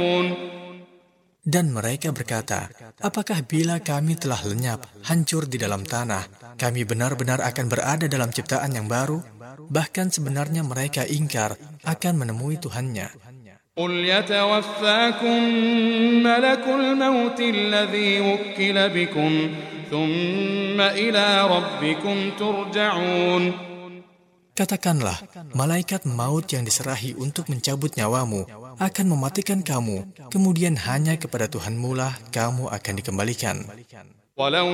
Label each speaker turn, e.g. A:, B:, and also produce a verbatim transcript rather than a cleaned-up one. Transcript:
A: Dan mereka berkata, apakah bila kami telah lenyap, hancur di dalam tanah, kami benar-benar akan berada dalam ciptaan yang baru? Bahkan sebenarnya mereka ingkar akan menemui Tuhannya.
B: قُلْ يَتَوَفَّاكُمْ مَلَكُ الْمَوْتِ الَّذِي وُكِّلَ بِكُمْ ثُمَّ إِلَى رَبِّكُمْ تُرْجَعُونَ.
A: Katakanlah, malaikat maut yang diserahi untuk mencabut nyawamu akan mematikan kamu, kemudian hanya kepada Tuhanmu lah kamu akan dikembalikan.